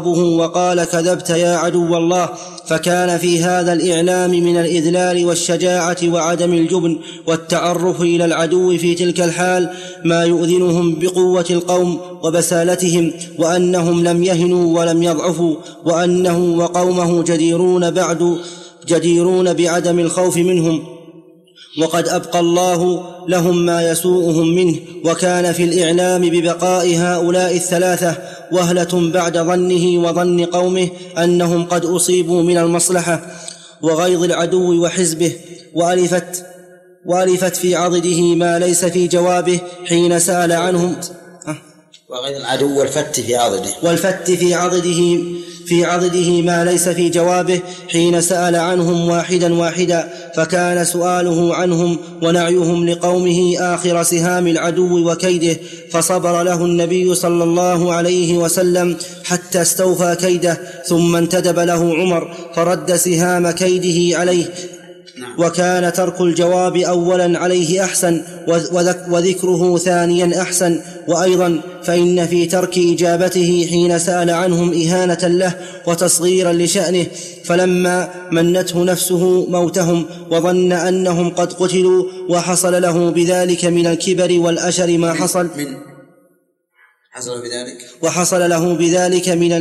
وقال كذبت يا عدو الله. فكان في هذا الإعلام من الإذلال والشجاعة وعدم الجبن والتعرف إلى العدو في تلك الحال ما يؤذنهم بقوة القوم وبسالتهم، وأنهم لم يهنوا ولم يضعفوا، وأنه وقومه جديرون بعدم الخوف منهم، وقد أبقى الله لهم ما يسوءهم منه. وكان في الإعلام ببقاء هؤلاء الثلاثة وهلة بعد ظنه وظن قومه أنهم قد أصيبوا من المصلحة وغيظ العدو وحزبه، وألفت في عضده ما ليس في جوابه حين سأل عنهم وغيظ العدو والفت في عضده ما ليس في جوابه حين سأل عنهم واحدا واحدا. فكان سؤاله عنهم ونعيهم لقومه آخر سهام العدو وكيده، فصبر له النبي صلى الله عليه وسلم حتى استوفى كيده، ثم انتدب له عمر فرد سهام كيده عليه. وكان ترك الجواب أولا عليه أحسن، وذكره ثانيا أحسن. وأيضا فإن في ترك إجابته حين سأل عنهم إهانة له وتصغيرا لشأنه، فلما منته نفسه موتهم وظن أنهم قد قتلوا وحصل له بذلك من الكبر والأشر ما حصل وحصل له بذلك من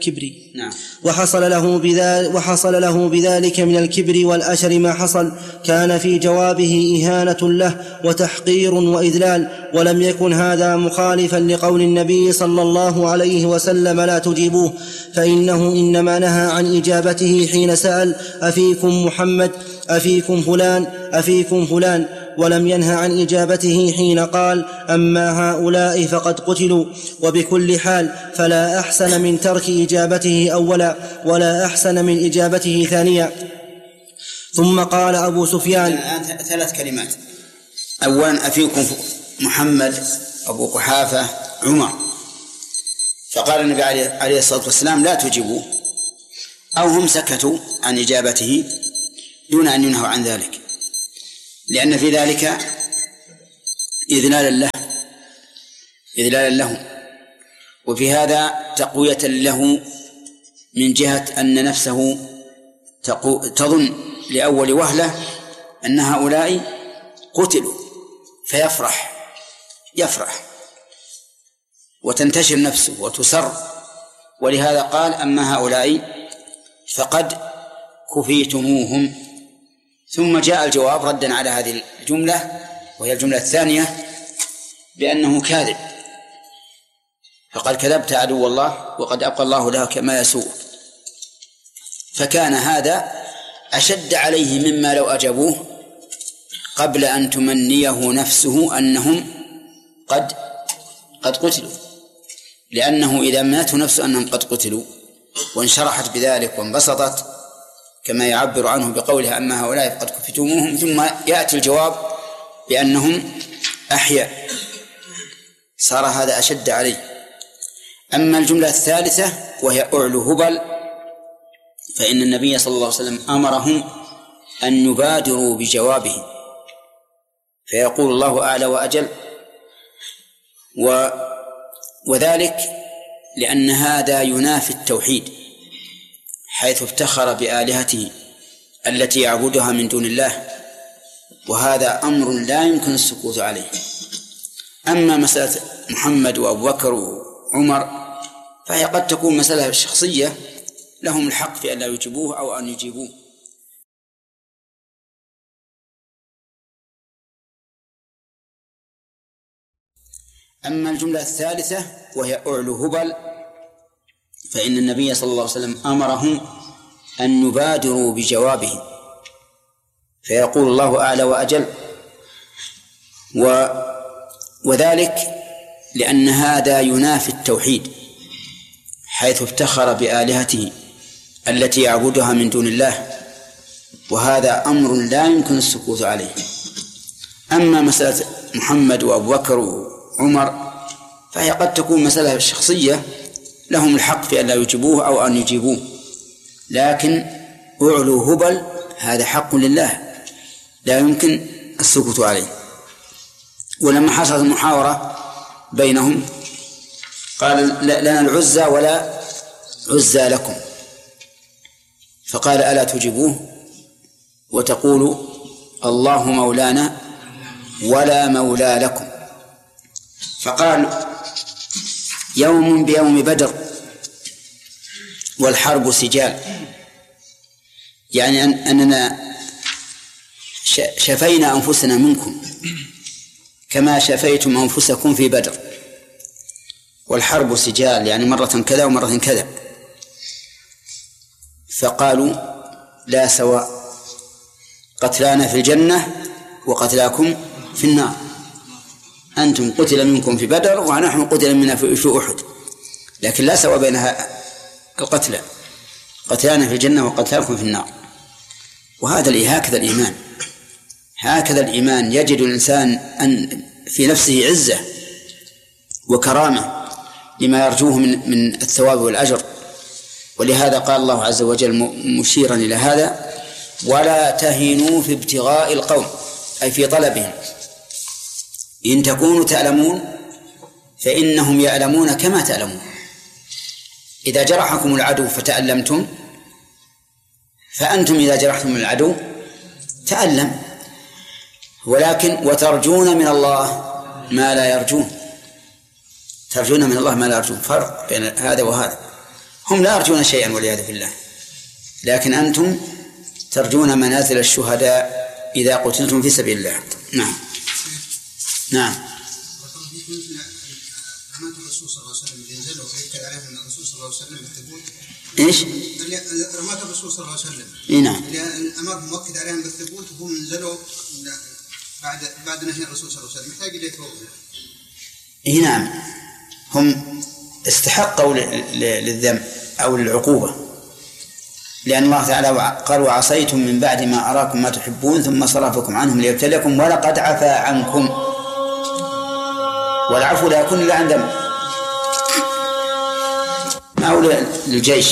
الكبر والأشر ما حصل، كان في جوابه إهانة له وتحقير وإذلال. ولم يكن هذا مخالفا لقول النبي صلى الله عليه وسلم لا تجيبوه، فإنه إنما نهى عن إجابته حين سأل أفيكم محمد أفيكم فلان، ولم ينه عن إجابته حين قال أما هؤلاء فقد قتلوا. وبكل حال فلا أحسن من ترك إجابته أولا ولا أحسن من إجابته ثانيا. ثم قال أبو سفيان الآن 3 كلمات. أولا أفيكم محمد، أبو قحافة، عمر. فقال النبي عليه الصلاة والسلام لا تجيبوه، أو هم سكتوا عن إجابته دون أن ينهوا عن ذلك، لأن في ذلك إذلالا له، وفي هذا تقوية له من جهة أن نفسه تظن لأول وهلة أن هؤلاء قتلوا فيفرح وتنتشر نفسه وتسر. ولهذا قال أما هؤلاء فقد كفيتموهم. ثم جاء الجواب ردا على هذه الجملة، وهي الجملة الثانية، بأنه كاذب، فقال كذبت عدو الله وقد أبقى الله لك ما يسوء. فكان هذا أشد عليه مما لو أجابوه قبل أن تمنيه نفسه أنهم قد قتلوا، لأنه إذا ماته نفسه أنهم قد قتلوا وانشرحت بذلك وانبسطت كما يعبر عنه بقولها أما هؤلاء فقد كفتموهم، ثم يأتي الجواب بأنهم أحياء، صار هذا أشد عليه. أما الجملة الثالثة وهي أعلو هبل، فإن النبي صلى الله عليه وسلم أمرهم أن يبادروا بجوابه، فيقول الله أعلى وأجل، وذلك لأن هذا ينافي التوحيد، حيث افتخر بآلهته التي يعبدها من دون الله، وهذا أمر لا يمكن السكوت عليه. أما مسألة محمد وأبو بكر وعمر فهي قد تكون مسألة شخصية لهم الحق في أن لا يجيبوه أو أن يجيبوه. أما الجملة الثالثة وهي أعلو هبل، فإن النبي صلى الله عليه وسلم أمرهم أن يبادروا بجوابه، فيقول الله أعلى وأجل، وذلك لأن هذا ينافي التوحيد، حيث افتخر بآلهته التي يعبدها من دون الله، وهذا أمر لا يمكن السكوت عليه. أما مسألة محمد وأبو بكر وعمر فهي قد تكون مسألة شخصية لهم الحق في أن لا يجيبوه أو أن يجيبوه، لكن أعلو هبل هذا حق لله لا يمكن السكوت عليه. ولما حصلت المحاورة بينهم قال لنا العزى ولا عزى لكم. فقال ألا تجيبوه وتقولوا الله مولانا ولا مولى لكم. فقال يوم بيوم بدر والحرب سجال، يعني أننا شفينا أنفسنا منكم كما شفيتم أنفسكم في بدر، والحرب سجال يعني مرة كذا ومرة كذا. فقالوا لا سواء، قتلانا في الجنة وقتلاكم في النار، أنتم قتل منكم في بدر ونحن قتل منا في أحد، لكن لا سواء بين القتلى، قتلانا في الجنة وقتلاكم في النار. وهذا هكذا الإيمان، هكذا الإيمان يجد الإنسان أن في نفسه عزة وكرامة لما يرجوه من الثواب والأجر. ولهذا قال الله عز وجل مشيرا إلى هذا ولا تهنوا في ابتغاء القوم، أي في طلبهم، إن تكونوا تعلمون فإنهم يعلمون كما تعلمون. إذا جرحكم العدو فتألمتم فأنتم إذا جرحتم العدو تألم، ولكن وترجون من الله ما لا يرجون، ترجون من الله ما لا يرجون، فرق بين هذا وهذا. هم لا يرجون شيئا والعياذ بالله، لكن أنتم ترجون منازل الشهداء إذا قتلتم في سبيل الله. نعم نعم. الرسول صلى الله عليه وسلم ينزل ويؤكد عليه أن الرسول صلى الله عليه وسلم يكتبون إيش؟ رماة الرسول صلى الله عليه وسلم. نعم. الأمر مؤكد عليهم بالثبوت وهم نزلوا بعد نهي الرسول صلى الله عليه وسلم، محتاج إلى توبة. نعم، هم استحقوا للذنب أو للعقوبة، لأن الله تعالى قال وعصيتم من بعد ما أراكم ما تحبون ثم صرفكم عنهم ليبتليكم ولقد عفا عنكم. والعفو لا يكون إلا عن ذنب، ما هو للجيش،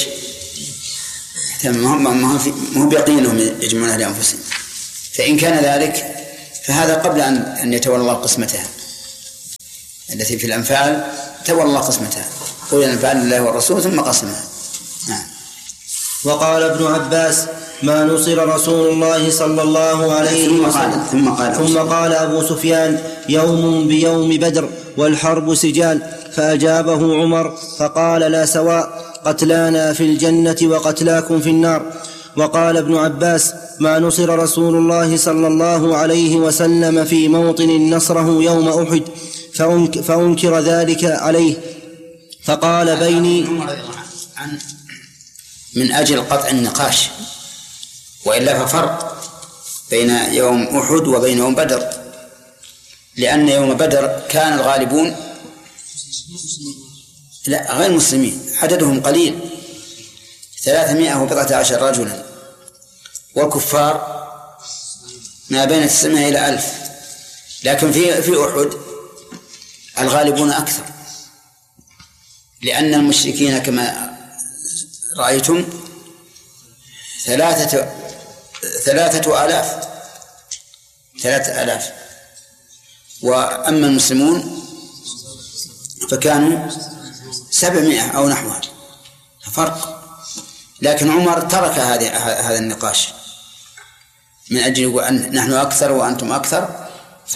ما هو بيقينهم يجمعون أهل أنفسهم. فإن كان ذلك فهذا قبل أن يتولى الله قسمتها التي في الأنفال، تولى الله قسمتها، قول الأنفال لله والرسول ثم قسمها. نعم. وقال ابن عباس ما نصر رسول الله صلى الله عليه وسلم ثم قال أبو سفيان يوم بيوم بدر والحرب سجال، فأجابه عمر فقال لا سواء، قتلانا في الجنة وقتلاكم في النار. وقال ابن عباس ما نصر رسول الله صلى الله عليه وسلم في موطن نصره يوم أحد فأنكر ذلك عليه فقال بيني من أجل قطع النقاش، وإلا ففرق بين يوم أحد وبين يوم بدر، لأن يوم بدر كان الغالبون لا غير مسلمين، عددهم قليل 319 رجلا، والكفار ما بين 900 إلى 1000. لكن في أحد الغالبون أكثر، لأن المشركين كما رأيتم 3000، وأما المسلمون فكانوا 700 أو نحوها، فرق. لكن عمر ترك هذا النقاش من أجل أن نحن أكثر وأنتم أكثر،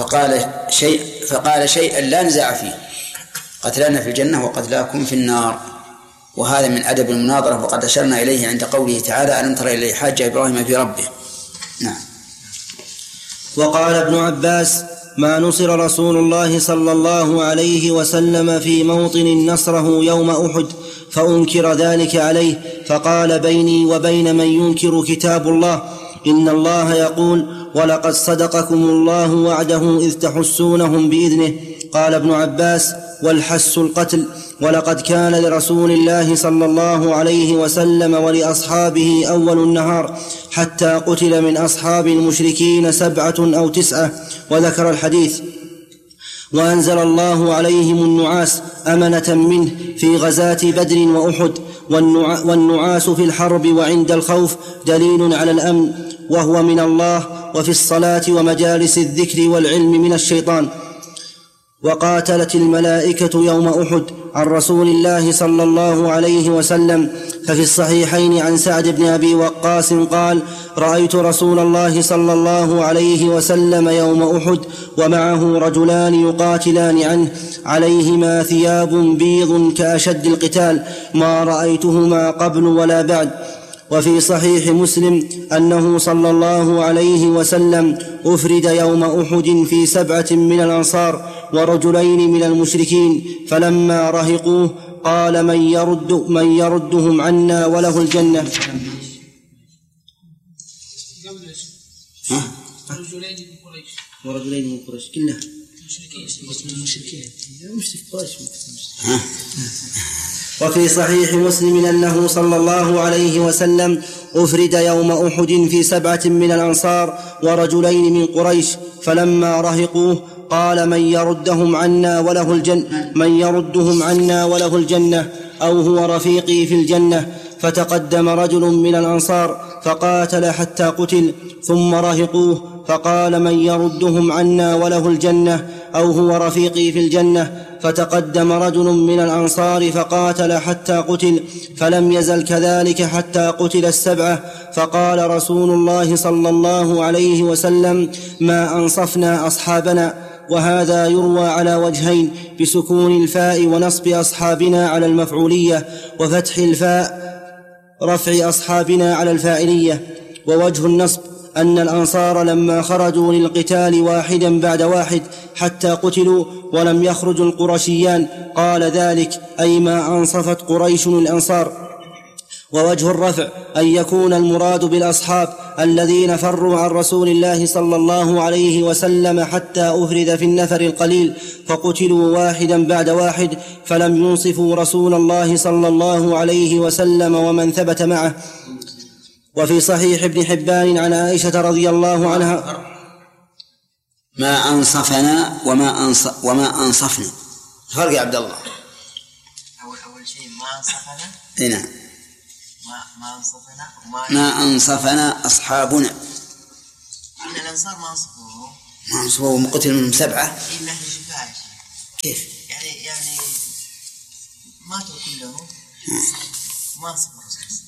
فقال شيئا لا نزاع فيه، قتلانا في الجنة وقتلاكم في النار. وهذا من أدب المناظرة، وقد أشرنا إليه عند قوله تعالى ألم تر إليه حاج إبراهيم في ربه. نعم. وقال ابن عباس ما نصر رسول الله صلى الله عليه وسلم في موطن نصره يوم أحد فأنكر ذلك عليه فقال بيني وبين من ينكر كتاب الله إن الله يقول ولقد صدقكم الله وعده إذ تحسونهم بإذنه. قال ابن عباس والحس القتل، ولقد كان لرسول الله صلى الله عليه وسلم ولأصحابه أول النهار حتى قتل من أصحاب المشركين 7 أو 9، وذكر الحديث. وأنزل الله عليهم النعاس أمنة منه في غزاة بدر وأحد، والنعاس في الحرب وعند الخوف دليل على الأمن، وهو من الله، وفي الصلاة ومجالس الذكر والعلم من الشيطان. وقاتلت الملائكة يوم أحد عن رسول الله صلى الله عليه وسلم. ففي الصحيحين عن سعد بن أبي وقاص قال: رأيت رسول الله صلى الله عليه وسلم يوم أحد ومعه رجلان يقاتلان عنه عليهما ثياب بيض كأشد القتال، ما رأيتهما قبل ولا بعد. وفي صحيح مسلم أنه صلى الله عليه وسلم أفرد يوم أحد في 7 من الأنصار ورجلين من المشركين، فلما رهقوه قال: من يردهم عنا وله الجنة. ورجلين من قريش كلها مشركين. وفي صحيح مسلم أنه صلى الله عليه وسلم أفرد يوم أحد في 7 من الأنصار ورجلين من قريش، فلما رهقوه قال: من يردهم عنا وله الجنة أو هو رفيقي في الجنة. فتقدم رجل من الأنصار فقاتل حتى قتل، ثم رهقوه فقال: من يردهم عنا وله الجنة أو هو رفيقي في الجنة. فتقدم رجل من الأنصار فقاتل حتى قتل، فلم يزل كذلك حتى قتل 7. فقال رسول الله صلى الله عليه وسلم: ما أنصفنا أصحابنا. وهذا يروى على وجهين: بسكون الفاء ونصب أصحابنا على المفعولية، وفتح الفاء رفع أصحابنا على الفاعلية. ووجه النصب أن الأنصار لما خرجوا للقتال واحدا بعد واحد حتى قتلوا ولم يخرج القرشيان قال ذلك، أي ما أنصفت قريش الأنصار. ووجه الرفع أن يكون المراد بالأصحاب الذين فروا عن رسول الله صلى الله عليه وسلم حتى أفرد في النفر القليل فقتلوا واحدا بعد واحد، فلم ينصفوا رسول الله صلى الله عليه وسلم ومن ثبت معه. وفي صحيح ابن حبان عن عائشة رضي الله عنها: ما أنصفنا وما أنصفنا. فرق يا عبد الله. أول شيء ما أنصفنا. هنا ما أنصفنا أصحابنا. إن الأنصار ما أنصفوه. قتل منهم 7. إيه ما شفاعة. كيف؟ يعني ماتوا كلهم. ما أنصفوا الرسول.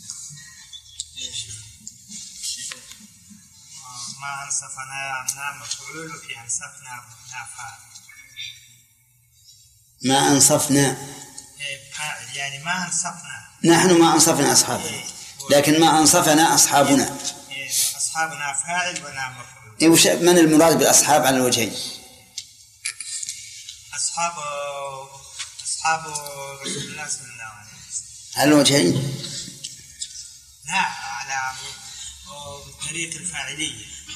ما أنصفنا مفعول في أنصفنا فاعل. ما أنصفنا يعني ما أنصفنا. نحن ما أنصفنا أصحابنا، لكن ما أنصفنا أصحابنا. أصحابنا فاعل ونا مفعول. من المراد بالأصحاب على الوجهين؟ أصحاب رسول الله صلى الله عليه وسلم على الوجهين؟ لا، على طريق الفاعلية.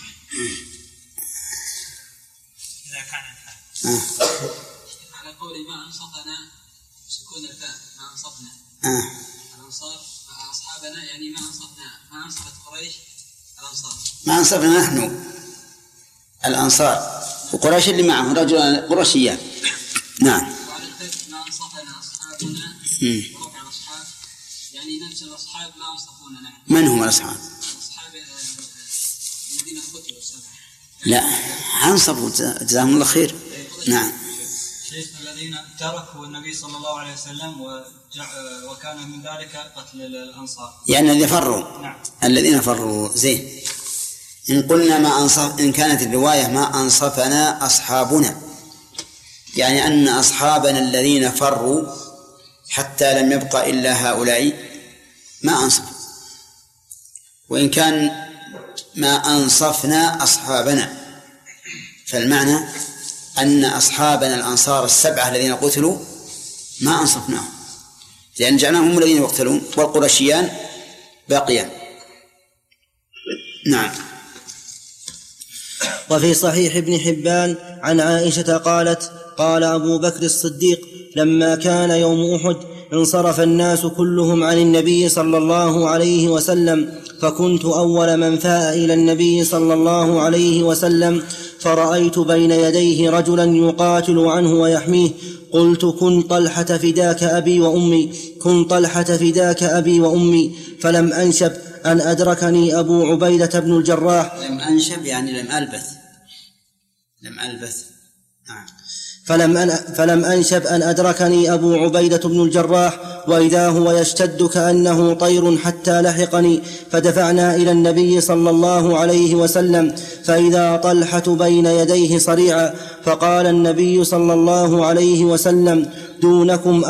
إذا كان على قول ما أنصفنا سكون الفاء ما أنصفنا الأنصار أصحابنا، يعني ما أنصفت قريش الأنصار. ما أنصفنا نحن الأنصار وقريش اللي معه رجل قرشيان. نعم. وعلى الفتح ما أنصفنا أصحابنا ورفع الأصحاب، يعني نفس الأصحاب ما أنصفونا نحن. من هم الأصحاب؟ أصحاب الذين قتلوا 7. لا، أنصفوا جزاهم الله خير. نعم. الذين تركوا النبي صلى الله عليه وسلم وكان من ذلك قتل الأنصار، يعني الذين فروا. نعم. الذين فروا. زين. إن قلنا إن كانت الرواية ما أنصفنا أصحابنا، يعني أن أصحابنا الذين فروا حتى لم يبقى إلا هؤلاء ما أنصفوا. وإن كان ما أنصفنا أصحابنا فالمعنى أن أصحابنا الأنصار 7 الذين قتلوا ما أنصفناهم، لأن جعلناهم هم الذين يقتلون والقرشيان باقيان. نعم. وفي صحيح ابن حبان عن عائشة قالت: قال أبو بكر الصديق: لما كان يوم أحد انصرف الناس كلهم عن النبي صلى الله عليه وسلم، فكنت أول من فاء إلى النبي صلى الله عليه وسلم، فرأيت بين يديه رجلا يقاتل عنه ويحميه، قلت: كن طلحة فداك أبي وأمي، كن طلحة فداك أبي وأمي. فلم أنشب أن أدركني أبو عبيدة بن الجراح. لم أنشب يعني لم ألبث. نعم. فلم أنشب أن أدركني أبو عبيدة بن الجراح وإذا هو يشتد كأنه طير حتى لحقني، فدفعنا إلى النبي صلى الله عليه وسلم فإذا طلحة بين يديه صريعا، فقال النبي صلى الله عليه وسلم: دونكم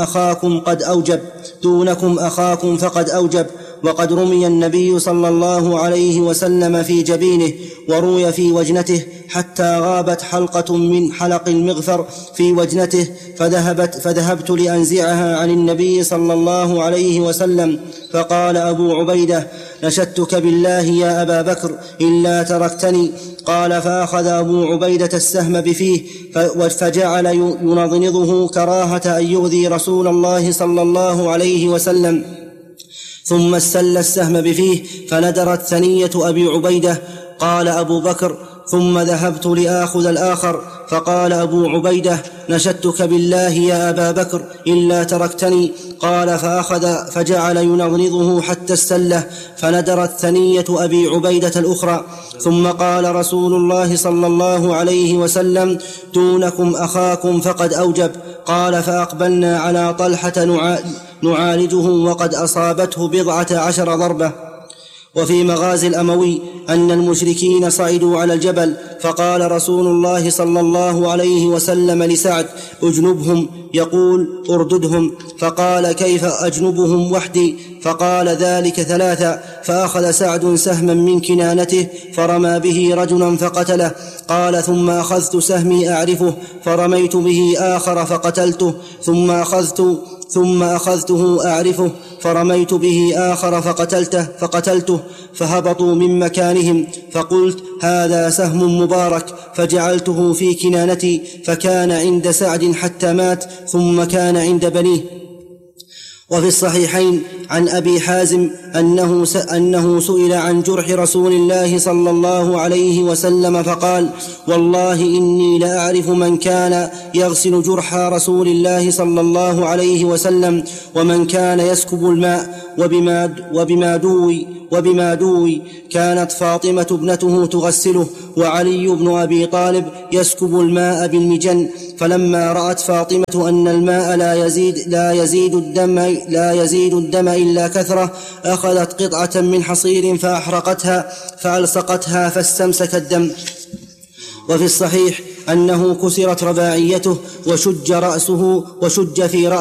أخاكم فقد أوجب. وقد رمي النبي صلى الله عليه وسلم في جبينه وروي في وجنته حتى غابت حلقة من حلق المغفر في وجنته، فذهبت لأنزعها عن النبي صلى الله عليه وسلم، فقال أبو عبيدة: نشدتك بالله يا أبا بكر إلا تركتني. قال: فأخذ أبو عبيدة السهم بفيه فجعل ينضنضه كراهة أن يؤذي رسول الله صلى الله عليه وسلم، ثم استل السهم بفيه فندرت ثنية أبي عبيدة. قال أبو بكر: ثم ذهبت لآخذ الآخر، فقال أبو عبيدة: نشدتك بالله يا أبا بكر إلا تركتني. قال: فأخذ فجعل ينضنضه حتى استله فندرت ثنية أبي عبيدة الأخرى. ثم قال رسول الله صلى الله عليه وسلم: دونكم أخاكم فقد أوجب. قال: فأقبلنا على طلحة نعالجه وقد أصابته 17 ضربة. وفي مغازي الأموي أن المشركين صعدوا على الجبل، فقال رسول الله صلى الله عليه وسلم لسعد: اجنبهم، يقول: ارددهم. فقال: كيف أجنبهم وحدي؟ فقال: ذلك 3. فأخذ سعد سهما من كنانته فرمى به رجلا فقتله. قال: ثم أخذت سهمي أعرفه فرميت به آخر فقتلته، ثم أخذته أعرفه فرميت به آخر فقتلته، فهبطوا من مكانهم، فقلت: هذا سهم مبارك، فجعلته في كنانتي، فكان عند سعد حتى مات، ثم كان عند بنيه. وفي الصحيحين عن أبي حازم أنه سئل عن جرح رسول الله صلى الله عليه وسلم فقال: والله إني لأعرف من كان يغسل جرح رسول الله صلى الله عليه وسلم ومن كان يسكب الماء. وبما دوي كانت فاطمة ابنته تغسله وعلي بن أبي طالب يسكب الماء بالمجن. فلما رأت فاطمة أن الماء لا يزيد الدم إلا كثرة، أخذت قطعة من حصير فأحرقتها فألصقتها فاستمسك الدم. وفي الصحيح أنه كسرت رباعيته وشج في رأسه